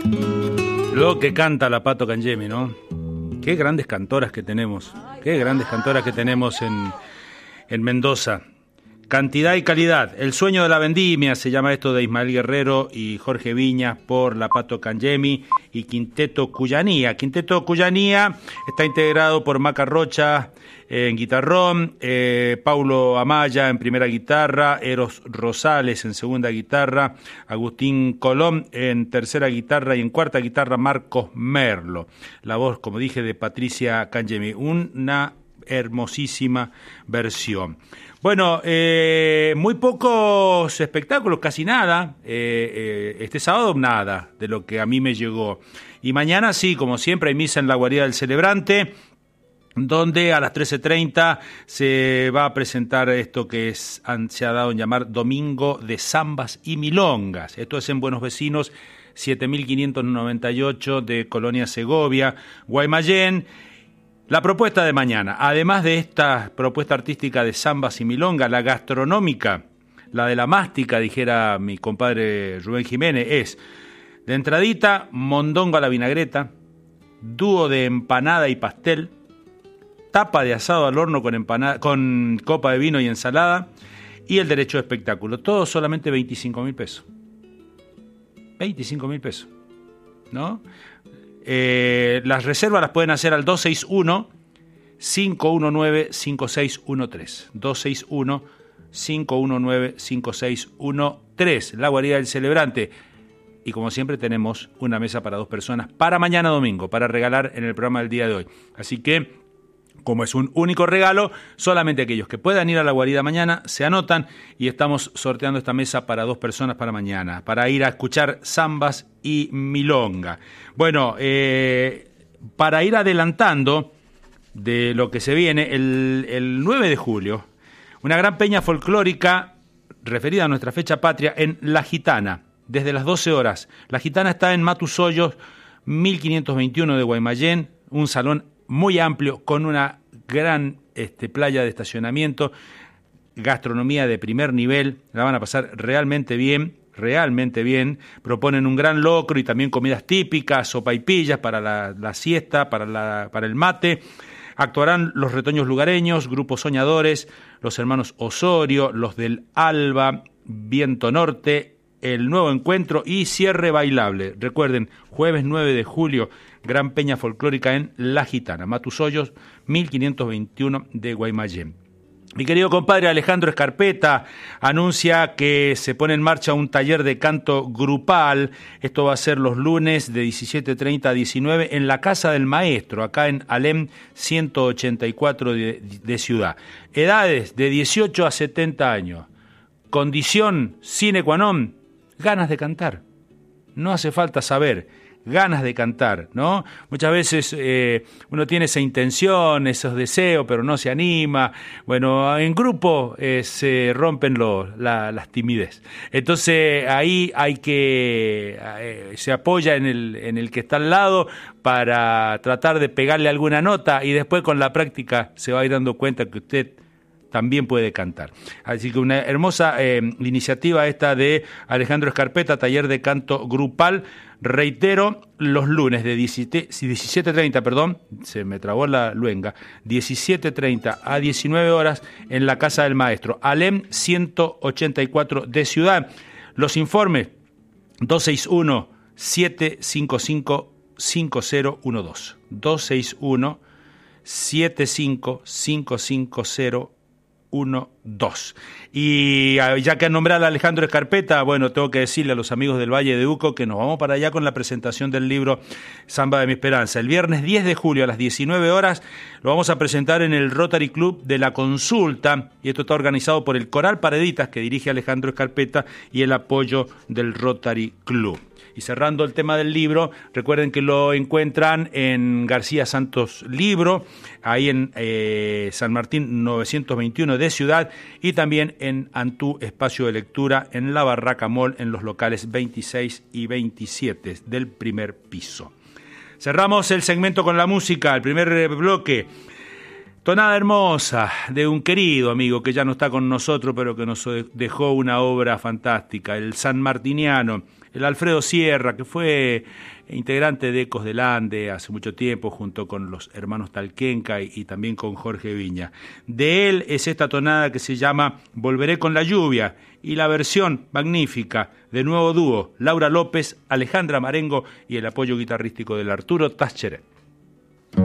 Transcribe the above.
Lo que canta la Pato Cangemi, ¿no? Qué grandes cantoras que tenemos. Qué grandes cantoras que tenemos en Mendoza. Cantidad y calidad. El sueño de la vendimia se llama esto, de Ismael Guerrero y Jorge Viñas por la Pato Cangemi y Quinteto Cuyanía. Quinteto Cuyanía está integrado por Maca Rocha en guitarrón, Paulo Amaya en primera guitarra, Eros Rosales en segunda guitarra, Agustín Colón en tercera guitarra y en cuarta guitarra Marcos Merlo. La voz, como dije, de Patricia Cangemi. Una hermosísima versión. Bueno, muy pocos espectáculos, casi nada. Este sábado nada de lo que a mí me llegó. Y mañana sí, como siempre, hay misa en la guarida del Celebrante, donde a las 13:30 se va a presentar esto que se ha dado en llamar Domingo de Zambas y Milongas. Esto es en Buenos Vecinos 7598 de Colonia Segovia, Guaymallén. La propuesta de mañana, además de esta propuesta artística de zambas y milonga, la gastronómica, la de la mástica, dijera mi compadre Rubén Jiménez, es de entradita, mondongo a la vinagreta, dúo de empanada y pastel, tapa de asado al horno con copa de vino y ensalada, y el derecho de espectáculo. Todo solamente 25.000 pesos. 25.000 pesos, ¿no? Las reservas las pueden hacer al 261-519-5613. 261-519-5613. La guarida del Celebrante. Y como siempre tenemos una mesa para 2 personas para mañana domingo, para regalar en el programa del día de hoy. Así que, como es un único regalo, solamente aquellos que puedan ir a la guarida mañana se anotan y estamos sorteando esta mesa para 2 personas para mañana, para ir a escuchar zambas y milonga. Bueno, para ir adelantando de lo que se viene, el 9 de julio, una gran peña folclórica referida a nuestra fecha patria en La Gitana, desde las 12 horas. La Gitana está en Matus Hoyos, 1521 de Guaymallén, un salón muy amplio, con una gran playa de estacionamiento, gastronomía de primer nivel, la van a pasar realmente bien, proponen un gran locro y también comidas típicas, sopaipillas para la siesta, para el mate. Actuarán los retoños lugareños, grupos soñadores, los hermanos Osorio, los del Alba, Viento Norte, el Nuevo Encuentro y cierre bailable. Recuerden, jueves 9 de julio, gran peña folclórica en La Gitana, Matus Hoyos, 1521 de Guaymallén. Mi querido compadre Alejandro Escarpeta anuncia que se pone en marcha un taller de canto grupal. Esto va a ser los lunes de 17:30 a 19 en la Casa del Maestro, acá en Alem 184 de Ciudad. Edades de 18 a 70 años. Condición sine qua non, ganas de cantar. No hace falta saber, ganas de cantar, ¿no? Muchas veces uno tiene esa intención, esos deseos, pero no se anima. Bueno, en grupo se rompen las timidez. Entonces ahí hay que se apoya en el que está al lado para tratar de pegarle alguna nota y después con la práctica se va a ir dando cuenta que usted también puede cantar. Así que una hermosa iniciativa esta de Alejandro Escarpeta, taller de canto grupal. Reitero, los lunes de 17:30, se me trabó la luenga, 17:30 a 19 horas en la Casa del Maestro, Alem 184 de Ciudad. Los informes, 261-755-5012. 261-755-5012. Y ya que han nombrado a Alejandro Escarpeta, bueno, tengo que decirle a los amigos del Valle de Uco que nos vamos para allá con la presentación del libro Samba de mi Esperanza. El viernes 10 de julio a las 19 horas lo vamos a presentar en el Rotary Club de la Consulta, y esto está organizado por el Coral Pareditas, que dirige Alejandro Escarpeta, y el apoyo del Rotary Club. Y cerrando el tema del libro, recuerden que lo encuentran en García Santos Libro, ahí en San Martín 921 de Ciudad, y también en Antú Espacio de Lectura, en la Barraca Mall, en los locales 26 y 27 del primer piso. Cerramos el segmento con la música, el primer bloque. Tonada hermosa de un querido amigo que ya no está con nosotros, pero que nos dejó una obra fantástica, el sanmartiniano el Alfredo Sierra, que fue integrante de Ecos del Ande hace mucho tiempo, junto con los hermanos Talquenca y también con Jorge Viña. De él es esta tonada que se llama Volveré con la lluvia, y la versión magnífica de nuevo dúo, Laura López, Alejandra Marengo y el apoyo guitarrístico del Arturo Táscheret.